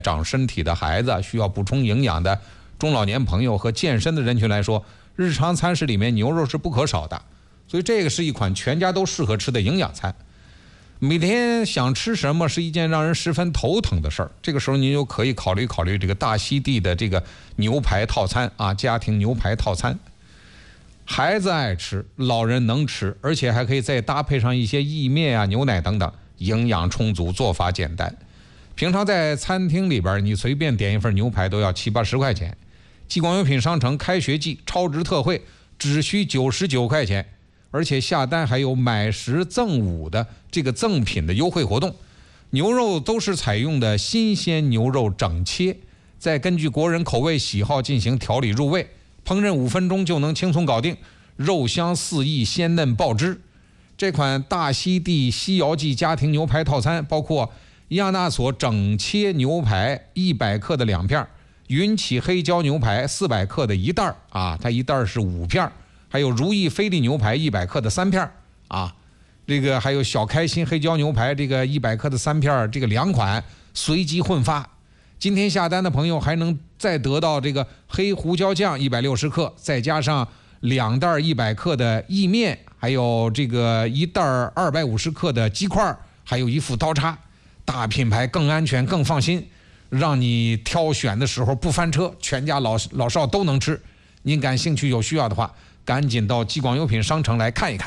长身体的孩子、需要补充营养的中老年朋友和健身的人群来说，日常餐食里面牛肉是不可少的。所以这个是一款全家都适合吃的营养餐。每天想吃什么是一件让人十分头疼的事儿，这个时候您就可以考虑这个大溪地的这个牛排套餐啊，家庭牛排套餐。孩子爱吃，老人能吃，而且还可以再搭配上一些意面啊、牛奶等等，营养充足，做法简单。平常在餐厅里边，你随便点一份牛排都要70-80块钱。激光优品商城开学季超值特惠，只需99块钱，而且下单还有买10赠5的这个赠品的优惠活动。牛肉都是采用的新鲜牛肉整切，再根据国人口味喜好进行调理入味，烹饪5分钟就能轻松搞定，肉香四溢，鲜嫩爆汁。这款大溪地西窑记家庭牛排套餐包括亚纳索整切牛排100克的2片，云起黑椒牛排400克的1袋啊，它1袋是5片，还有如意菲力牛排100克的3片啊，这个还有小开心黑椒牛排这个100克的3片，这个2款随机混发。今天下单的朋友还能再得到这个黑胡椒酱160克，再加上2袋100克的意面，还有这个1袋250克的鸡块，还有一副刀叉。大品牌更安全更放心，让你挑选的时候不翻车，全家老少都能吃。您感兴趣有需要的话，赶紧到激广优品商城来看一看。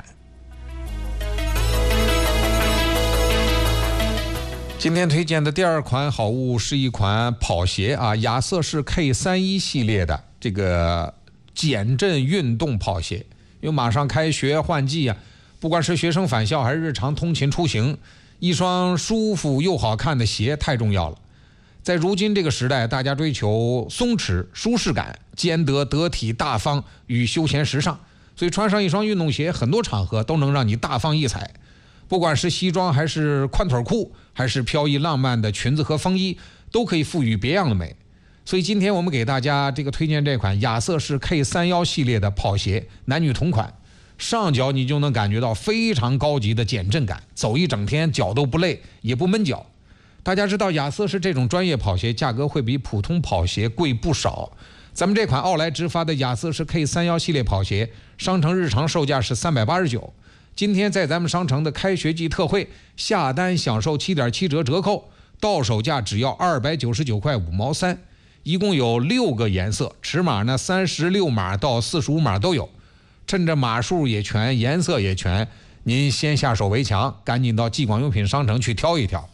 今天推荐的第二款好物是一款跑鞋啊，亚瑟士 K31系列的这个减震运动跑鞋。因为马上开学换季啊，不管是学生返校还是日常通勤出行，一双舒服又好看的鞋太重要了。在如今这个时代，大家追求松弛、舒适感，兼得得体大方与休闲时尚，所以穿上一双运动鞋，很多场合都能让你大放异彩。不管是西装还是宽腿裤，还是飘逸浪漫的裙子和风衣，都可以赋予别样的美。所以今天我们给大家这个推荐这款亚瑟士 K31系列的跑鞋，男女同款。上脚你就能感觉到非常高级的减震感，走一整天脚都不累也不闷脚。大家知道亚瑟士这种专业跑鞋价格会比普通跑鞋贵不少，咱们这款奥莱直发的亚瑟士 K31系列跑鞋，商城日常售价是389，今天在咱们商城的开学季特惠，下单享受7.7折折扣，到手价只要299块5毛3，一共有6个颜色，尺码呢36码到45码都有。趁着码数也全，颜色也全，您先下手为强，赶紧到激广优品商城去挑一挑。